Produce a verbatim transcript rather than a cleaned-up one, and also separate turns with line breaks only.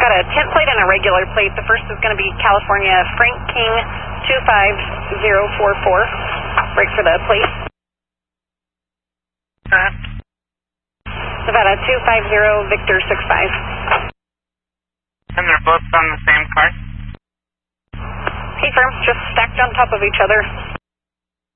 got a tent plate and a regular plate. The first is going to be California Frank King two five zero four four. Break for the plate.
Uh,
Nevada two five zero Victor six five.
and they're both on the same car?
Hey, firm, just stacked on top of each other.